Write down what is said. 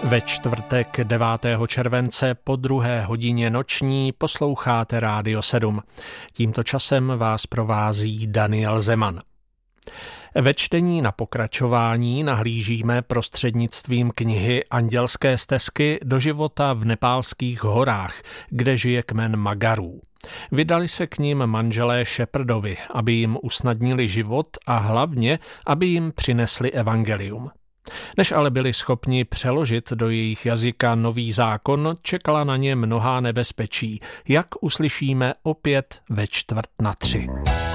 Ve čtvrtek 9. července po 2. hodině noční posloucháte Rádio 7. Tímto časem vás provází Daniel Zeman. Ve čtení na pokračování nahlížíme prostřednictvím knihy Andělské stezky do života v nepálských horách, kde žije kmen Magarů. Vydali se k nim manželé Shepardovi, aby jim usnadnili život a hlavně, aby jim přinesli evangelium. Než ale byli schopni přeložit do jejich jazyka Nový zákon, čekala na ně mnohá nebezpečí, jak uslyšíme opět ve 2:45.